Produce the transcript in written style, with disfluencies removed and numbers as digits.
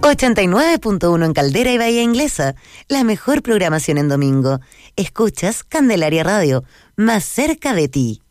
89.1 en Caldera y Bahía Inglesa, la mejor programación en domingo. Escuchas Candelaria Radio, más cerca de ti.